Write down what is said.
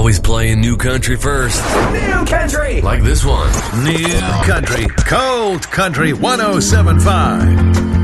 always playing new country first. New country! Like this one. New country. Cold Country 107.5.